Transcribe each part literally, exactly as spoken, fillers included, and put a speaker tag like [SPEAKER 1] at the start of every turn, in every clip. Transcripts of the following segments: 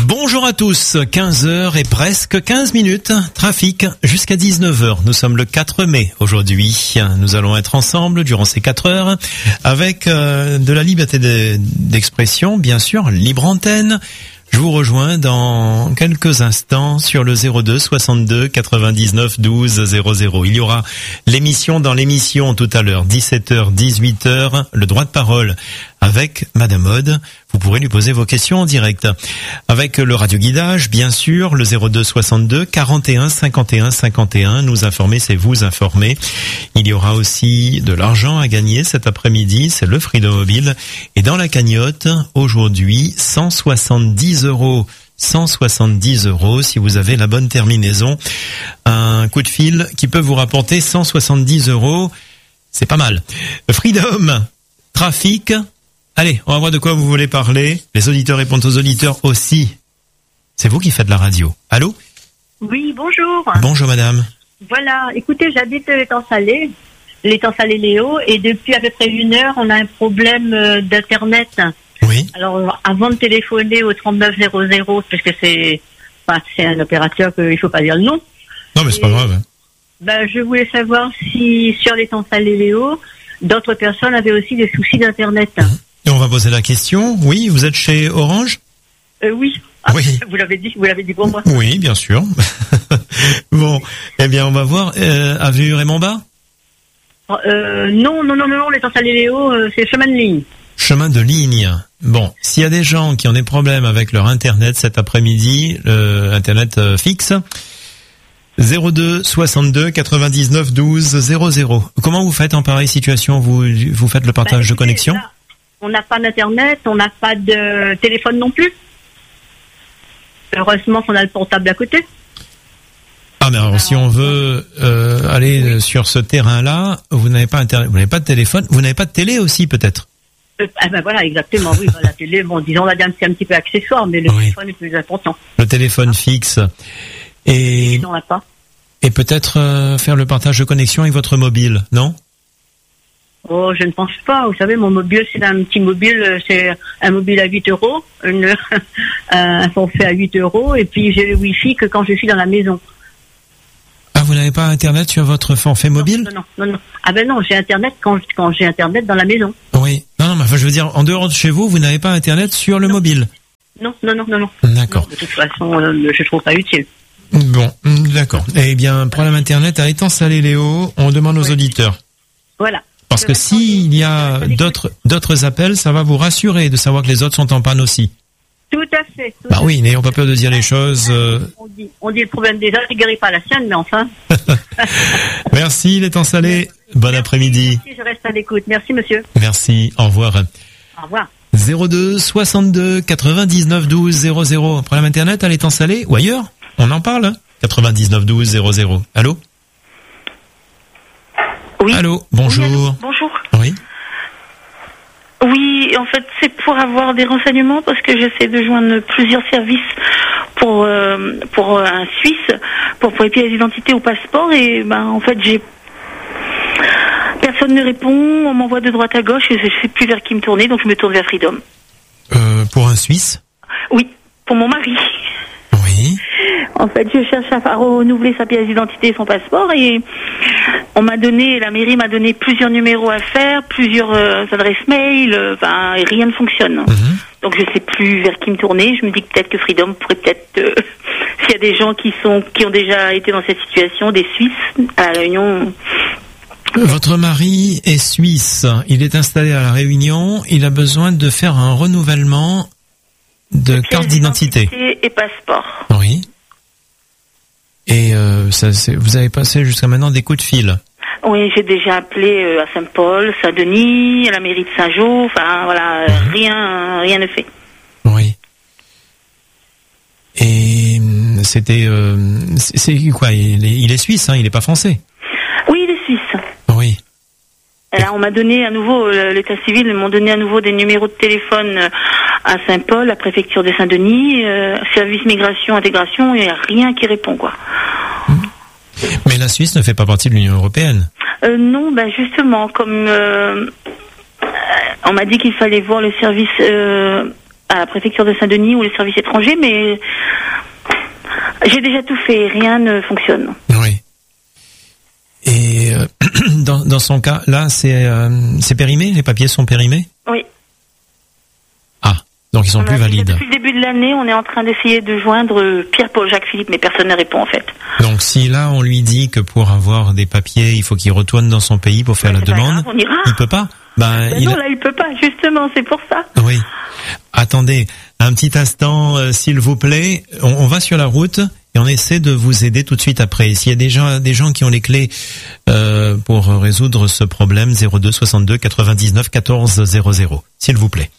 [SPEAKER 1] Bonjour à tous, quinze heures et presque quinze minutes, trafic jusqu'à dix-neuf heures. Nous sommes le quatre mai aujourd'hui. Nous allons être ensemble durant ces quatre heures avec euh, de la liberté de, d'expression, bien sûr, libre antenne. Je vous rejoins dans quelques instants sur le zéro deux soixante-deux quatre-vingt-dix-neuf douze zéro zéro. Il y aura l'émission dans l'émission tout à l'heure, dix-sept heures, dix-huit heures, le droit de parole avec Madame Aude. Vous pourrez lui poser vos questions en direct. Avec le radioguidage, bien sûr, le zéro deux soixante-deux quarante et un cinquante et un cinquante et un. Nous informer, c'est vous informer. Il y aura aussi de l'argent à gagner cet après-midi, c'est le Freedom Mobile. Et dans la cagnotte, aujourd'hui, cent soixante-dix euros. cent soixante-dix euros si vous avez la bonne terminaison. Un coup de fil qui peut vous rapporter cent soixante-dix euros. C'est pas mal. Freedom, trafic. Allez, on va voir de quoi vous voulez parler. Les auditeurs répondent aux auditeurs aussi. C'est vous qui faites la radio. Allô ?
[SPEAKER 2] Oui, bonjour.
[SPEAKER 1] Bonjour madame.
[SPEAKER 2] Voilà, écoutez, j'habite l'étang salé, l'étang salé Léo, et depuis à peu près une heure, on a un problème d'internet.
[SPEAKER 1] Oui.
[SPEAKER 2] Alors, avant de téléphoner au trente-neuf zéro zéro, parce que c'est, enfin, c'est un opérateur qu'il faut pas dire le nom.
[SPEAKER 1] Non, mais c'est
[SPEAKER 2] et,
[SPEAKER 1] pas grave.
[SPEAKER 2] Ben, je voulais savoir si sur l'étang salé Léo, d'autres personnes avaient aussi des soucis d'internet.
[SPEAKER 1] Mmh. Et on va poser la question. Oui, vous êtes chez Orange ?
[SPEAKER 2] Euh, oui. Ah,
[SPEAKER 1] oui.
[SPEAKER 2] Vous l'avez dit, vous l'avez dit pour moi.
[SPEAKER 1] Oui, bien sûr. Bon, eh bien, on va voir. Euh, avenue Raymond Bas ?
[SPEAKER 2] Euh, non, non, non, non, l'étang salé Léo, euh, c'est chemin de ligne.
[SPEAKER 1] Chemin de ligne. Bon, s'il y a des gens qui ont des problèmes avec leur internet cet après-midi, le internet euh, fixe, zéro deux soixante-deux quatre-vingt-dix-neuf douze zéro zéro. Comment vous faites en pareille situation ? Vous vous faites le partage bah, écoutez, de connexion ?
[SPEAKER 2] Là, on n'a pas d'internet, on n'a pas de téléphone non plus. Heureusement qu'on a le portable à côté.
[SPEAKER 1] Ah mais alors, alors si on veut euh, aller oui. sur ce terrain-là, vous n'avez pas internet, vous n'avez pas de téléphone, vous n'avez pas de télé aussi peut-être ?
[SPEAKER 2] Euh, ah ben voilà, exactement, oui, la télé, bon, disons, la c'est un petit peu accessoire, mais le oui. téléphone est plus important.
[SPEAKER 1] Le téléphone ah. fixe. Et,
[SPEAKER 2] on l'a pas.
[SPEAKER 1] Et peut-être euh, faire le partage de connexion avec votre mobile, non ?
[SPEAKER 2] Oh, je ne pense pas. Vous savez, mon mobile, c'est un petit mobile, c'est un mobile à huit euros, une, un forfait à huit euros, et puis j'ai le Wi-Fi que quand je suis dans la maison.
[SPEAKER 1] Ah, vous n'avez pas Internet sur votre forfait mobile ?
[SPEAKER 2] Non, non, non, non. Ah ben non, j'ai Internet quand, quand j'ai Internet dans la maison.
[SPEAKER 1] Oui. Non, non, mais enfin, je veux dire, en dehors de chez vous, vous n'avez pas Internet sur le
[SPEAKER 2] non.
[SPEAKER 1] mobile ?
[SPEAKER 2] Non, non, non, non, non.
[SPEAKER 1] D'accord.
[SPEAKER 2] Non, de toute façon, euh, je trouve pas utile.
[SPEAKER 1] Bon, d'accord. Eh bien, problème Internet à Étang salé Léo, on demande aux oui. auditeurs.
[SPEAKER 2] Voilà.
[SPEAKER 1] Parce que s'il y a d'autres d'autres appels, ça va vous rassurer de savoir que les autres sont en panne aussi.
[SPEAKER 2] Tout à fait. Tout
[SPEAKER 1] bah
[SPEAKER 2] à
[SPEAKER 1] oui, n'ayons pas peur de dire les choses. Euh...
[SPEAKER 2] On, dit, on dit le problème des autres, il guérit pas la sienne, mais enfin.
[SPEAKER 1] Merci, l'étang salé. Bon merci, après-midi.
[SPEAKER 2] Merci, je reste à l'écoute. Merci, monsieur.
[SPEAKER 1] Merci, au revoir.
[SPEAKER 2] Au revoir.
[SPEAKER 1] zéro deux soixante-deux quatre-vingt-dix-neuf douze zéro zéro. Problème Internet à l'étang salé ou ailleurs ? On en parle, hein ? quatre-vingt-dix-neuf douze zéro zéro. Allô ?
[SPEAKER 3] Oui.
[SPEAKER 1] Allô, bonjour.
[SPEAKER 3] Oui, allô, bonjour.
[SPEAKER 1] Oui.
[SPEAKER 3] Oui, en fait, c'est pour avoir des renseignements parce que j'essaie de joindre plusieurs services pour euh, pour un Suisse, pour pour les pièces d'identité ou passeport et ben en fait j'ai personne ne répond, on m'envoie de droite à gauche et je sais plus vers qui me tourner, donc je me tourne vers Freedom.
[SPEAKER 1] Euh, pour un Suisse ?
[SPEAKER 3] Oui, pour mon mari.
[SPEAKER 1] Oui.
[SPEAKER 3] En fait, je cherche à renouveler sa pièce d'identité et son passeport et on m'a donné, la mairie m'a donné plusieurs numéros à faire, plusieurs euh, adresses mail, enfin, euh, rien ne fonctionne. Mm-hmm. Donc je sais plus vers qui me tourner. Je me dis que peut-être que Freedom pourrait peut-être, euh, s'il y a des gens qui sont, qui ont déjà été dans cette situation, des Suisses à La Réunion.
[SPEAKER 1] Votre mari est suisse. Il est installé à La Réunion. Il a besoin de faire un renouvellement de carte d'identité
[SPEAKER 3] et passeport.
[SPEAKER 1] Oui. Et euh, ça, c'est, vous avez passé jusqu'à maintenant des coups de fil.
[SPEAKER 3] Oui, j'ai déjà appelé euh, à Saint-Paul, Saint-Denis, à la mairie de Saint-Jean. Enfin, voilà, mmh. rien, rien ne fait.
[SPEAKER 1] Oui. Et c'était, euh, c'est, c'est quoi il est, il est suisse, hein, il n'est pas français.
[SPEAKER 3] Oui, il est suisse.
[SPEAKER 1] Oui.
[SPEAKER 3] Et là, on m'a donné à nouveau, euh, l'état civil m'ont donné à nouveau des numéros de téléphone euh, à Saint-Paul, la préfecture de Saint-Denis, euh, service migration, intégration, il n'y a rien qui répond, quoi.
[SPEAKER 1] Mais la Suisse ne fait pas partie de l'Union européenne.
[SPEAKER 3] Euh, non, ben justement, comme euh, on m'a dit qu'il fallait voir le service euh, à la préfecture de Saint-Denis ou les services étrangers, mais j'ai déjà tout fait, rien ne fonctionne.
[SPEAKER 1] Oui. Et euh, dans, dans son cas, là, c'est, euh, c'est périmé, les papiers sont périmés ?
[SPEAKER 3] Oui.
[SPEAKER 1] Ah, donc ils sont
[SPEAKER 3] on
[SPEAKER 1] plus
[SPEAKER 3] a,
[SPEAKER 1] valides.
[SPEAKER 3] Depuis le début de l'année, on est en train d'essayer de joindre Pierre-Paul Jacques Philippe, mais personne ne répond en fait.
[SPEAKER 1] Donc si là, on lui dit que pour avoir des papiers, il faut qu'il retourne dans son pays pour faire
[SPEAKER 3] ouais,
[SPEAKER 1] la demande,
[SPEAKER 3] grave, on ira.
[SPEAKER 1] il peut pas. Ben,
[SPEAKER 3] ben
[SPEAKER 1] il...
[SPEAKER 3] Non, là, il peut pas, justement, c'est pour ça.
[SPEAKER 1] Oui. Attendez, un petit instant, euh, s'il vous plaît. On, on va sur la route et on essaie de vous aider tout de suite après. S'il y a déjà des gens qui ont les clés euh, pour résoudre ce problème, zéro deux soixante-deux quatre-vingt-dix-neuf quatorze zéro zéro, s'il vous plaît.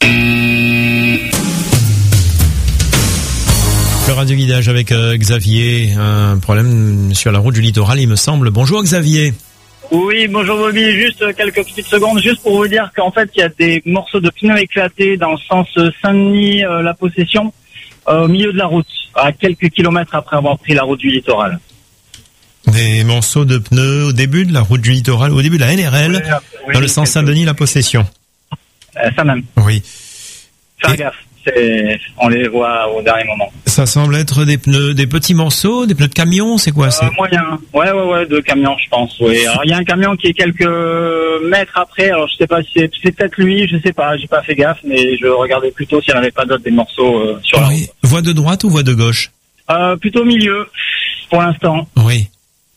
[SPEAKER 1] Le radioguidage avec euh, Xavier, un problème sur la route du littoral, il me semble. Bonjour Xavier.
[SPEAKER 4] Oui, bonjour Bobby, juste quelques petites secondes, juste pour vous dire qu'en fait il y a des morceaux de pneus éclatés dans le sens Saint-Denis, euh, la possession, euh, au milieu de la route, à quelques kilomètres après avoir pris la route du littoral.
[SPEAKER 1] Des morceaux de pneus au début de la route du littoral, au début de la N R L, oui, oui, dans le sens Saint-Denis, la possession.
[SPEAKER 4] Euh, ça même.
[SPEAKER 1] Oui.
[SPEAKER 4] Faire
[SPEAKER 1] Et...
[SPEAKER 4] gaffe. C'est... on les voit au dernier moment.
[SPEAKER 1] Ça semble être des pneus, des petits morceaux, des pneus de camion, c'est quoi?
[SPEAKER 4] euh,
[SPEAKER 1] C'est
[SPEAKER 4] moyen. Ouais, ouais, ouais, de camion, je pense. Oui. Alors il y a un camion qui est quelques mètres après. Alors je sais pas si c'est, c'est peut-être lui, je sais pas. J'ai pas fait gaffe, mais je regardais plutôt s'il n'y en avait pas d'autres des morceaux euh, sur la
[SPEAKER 1] oui.
[SPEAKER 4] route.
[SPEAKER 1] Voie de droite ou voie de gauche?
[SPEAKER 4] Euh, plutôt au milieu, pour l'instant.
[SPEAKER 1] Oui.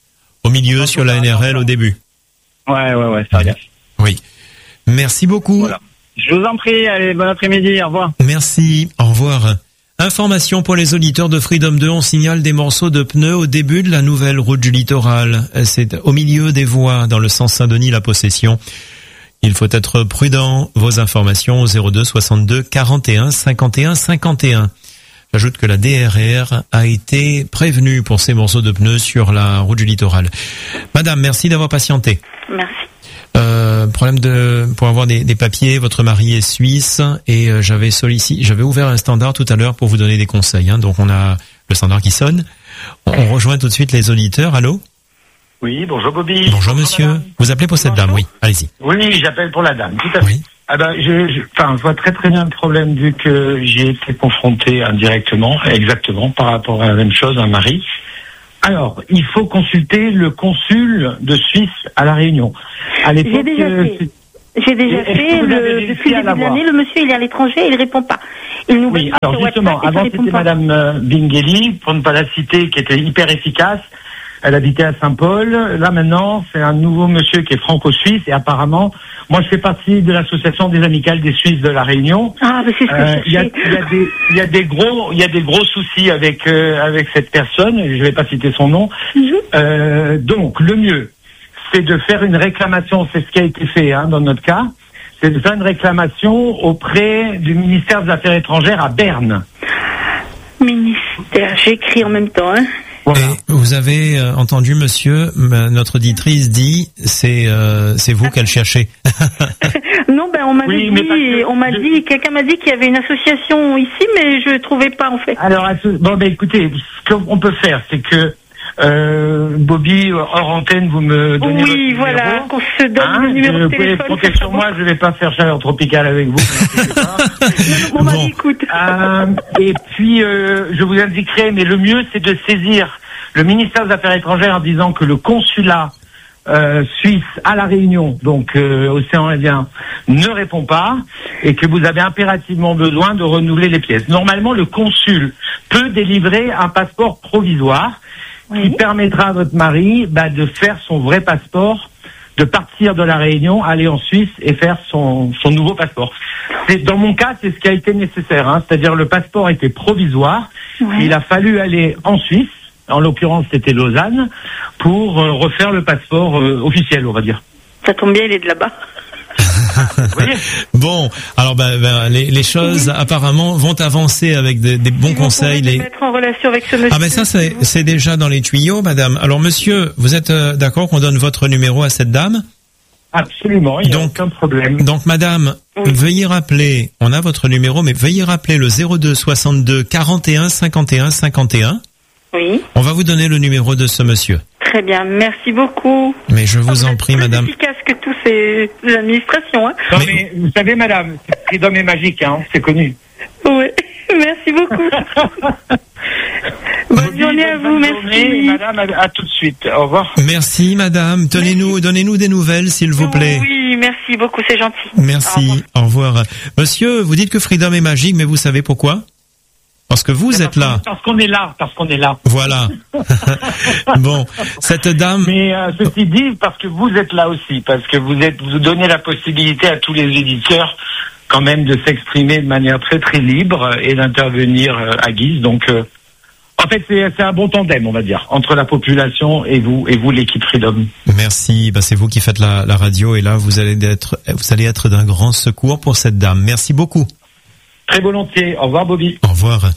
[SPEAKER 1] Au milieu, sur la N R L, au début.
[SPEAKER 4] Ouais, ouais, ouais, faire gaffe.
[SPEAKER 1] Oui. Merci beaucoup.
[SPEAKER 4] Voilà. Je vous en prie, allez, bon après-midi, au revoir.
[SPEAKER 1] Merci, au revoir. Information pour les auditeurs de Freedom deux, on signale des morceaux de pneus au début de la nouvelle route du littoral. C'est au milieu des voies, dans le sens Saint-Denis, la possession. Il faut être prudent. Vos informations au zéro deux soixante-deux quarante et un cinquante et un cinquante et un. J'ajoute que la D R R a été prévenue pour ces morceaux de pneus sur la route du littoral. Madame, merci d'avoir patienté.
[SPEAKER 3] Merci.
[SPEAKER 1] Euh, problème de pour avoir des, des papiers. Votre mari est suisse et euh, j'avais sollicité, j'avais ouvert un standard tout à l'heure pour vous donner des conseils. Hein, donc on a le standard qui sonne. On, on rejoint tout de suite les auditeurs. Allô.
[SPEAKER 5] Oui, bonjour Bobby.
[SPEAKER 1] Bonjour, bonjour monsieur. Madame. Vous appelez pour cette bonjour. dame, oui. Allez-y.
[SPEAKER 5] Oui, j'appelle pour la dame. Tout à fait. Oui. Ah ben, je, je, enfin, je vois très très bien le problème vu que j'ai été confronté indirectement, exactement, par rapport à la même chose, un mari. Alors, il faut consulter le consul de Suisse à La Réunion. À l'époque,
[SPEAKER 3] j'ai déjà
[SPEAKER 5] euh,
[SPEAKER 3] fait. J'ai déjà fait. Le, depuis le début de l'année, le monsieur il est à l'étranger, il répond pas. Il nous
[SPEAKER 5] oui, alors justement, WhatsApp, avant c'était Madame Bingeli, pour ne pas la citer, qui était hyper efficace. Elle habitait à Saint-Paul. Là maintenant, c'est un nouveau monsieur qui est franco-suisse et apparemment, moi je fais partie de l'association des amicales des Suisses de La Réunion.
[SPEAKER 3] Ah, mais c'est ce que euh,
[SPEAKER 5] il y a, il y a des, il y a des gros, il y a des gros soucis avec euh, avec cette personne. Je vais pas citer son nom. Mm-hmm. Euh, donc le mieux, c'est de faire une réclamation. C'est ce qui a été fait hein, dans notre cas. C'est de faire une réclamation auprès du ministère des Affaires étrangères à Berne.
[SPEAKER 3] Ministère, j'écris en même temps. Hein.
[SPEAKER 1] Voilà. Et vous avez euh, entendu, monsieur, notre auditrice dit, c'est euh, c'est vous qu'elle cherchait.
[SPEAKER 3] Non, ben on m'a
[SPEAKER 5] oui,
[SPEAKER 3] dit, on m'a je... dit, quelqu'un m'a dit qu'il y avait une association ici, mais je trouvais pas en fait.
[SPEAKER 5] Alors, bon, ben écoutez, ce qu'on peut faire, c'est que euh, Bobby, hors antenne, vous me donnez
[SPEAKER 3] oui,
[SPEAKER 5] votre
[SPEAKER 3] voilà,
[SPEAKER 5] numéro.
[SPEAKER 3] qu'on se donne hein, le numéro de téléphone.
[SPEAKER 5] Vous pouvez compter sur moi, je vais pas faire chaleur tropicale avec vous.
[SPEAKER 3] non, non, bon. écoute.
[SPEAKER 5] Euh, et puis, euh, je vous indiquerai, mais le mieux, c'est de saisir le ministère des Affaires étrangères en disant que le consulat euh, suisse à La Réunion, donc euh, Océan Indien, ne répond pas et que vous avez impérativement besoin de renouveler les pièces. Normalement, le consul peut délivrer un passeport provisoire oui. qui permettra à votre mari bah, de faire son vrai passeport, de partir de La Réunion, aller en Suisse et faire son, son nouveau passeport. C'est, dans mon cas, c'est ce qui a été nécessaire, hein, c'est-à-dire le passeport était provisoire, oui. il a fallu aller en Suisse, en l'occurrence c'était Lausanne, pour euh, refaire le passeport euh, officiel, on va dire.
[SPEAKER 3] Ça tombe bien, il est de là-bas.
[SPEAKER 1] Bon, alors ben, ben, les, les choses oui. apparemment vont avancer avec des, des bons conseils. Les...
[SPEAKER 3] mettre en relation avec ce monsieur.
[SPEAKER 1] Ah ben ça c'est, c'est déjà dans les tuyaux, madame. Alors monsieur, vous êtes euh, d'accord qu'on donne votre numéro à cette dame ?
[SPEAKER 5] Absolument, il n'y a
[SPEAKER 1] donc,
[SPEAKER 5] aucun problème.
[SPEAKER 1] Donc madame, oui. veuillez rappeler, on a votre numéro, mais veuillez rappeler le zéro deux soixante-deux quarante et un cinquante et un cinquante et un.
[SPEAKER 3] Oui.
[SPEAKER 1] On va vous donner le numéro de ce monsieur.
[SPEAKER 3] Très bien, merci beaucoup.
[SPEAKER 1] Mais je vous
[SPEAKER 3] ah,
[SPEAKER 1] en prie, madame.
[SPEAKER 3] C'est efficace que tous ces administrations. Hein.
[SPEAKER 5] Non, mais... mais vous savez, madame, Freedom est magique, hein, c'est connu.
[SPEAKER 3] Oui, merci beaucoup. Bonne
[SPEAKER 5] Bobby,
[SPEAKER 3] journée à
[SPEAKER 5] bonne
[SPEAKER 3] vous,
[SPEAKER 5] journée,
[SPEAKER 3] merci.
[SPEAKER 5] madame, à, à tout de suite. Au revoir.
[SPEAKER 1] Merci madame, tenez-nous, donnez-nous des nouvelles s'il vous plaît.
[SPEAKER 3] Oui, merci beaucoup, c'est gentil.
[SPEAKER 1] Merci, au revoir. Au revoir. Monsieur, vous dites que Freedom est magique, mais vous savez pourquoi? Parce que vous
[SPEAKER 5] parce
[SPEAKER 1] êtes là.
[SPEAKER 5] Parce qu'on est là, parce qu'on est là.
[SPEAKER 1] Voilà. Bon, cette dame...
[SPEAKER 5] Mais euh, ceci dit, parce que vous êtes là aussi, parce que vous êtes, vous donnez la possibilité à tous les éditeurs quand même de s'exprimer de manière très très libre et d'intervenir euh, à guise. Donc, euh, en fait, c'est, c'est un bon tandem, on va dire, entre la population et vous, et vous, l'équipe Freedom.
[SPEAKER 1] Merci, bah c'est vous qui faites la, la radio et là vous allez être, vous allez être d'un grand secours pour cette dame. Merci beaucoup.
[SPEAKER 5] Très volontiers. Au revoir, Bobby.
[SPEAKER 1] Au revoir.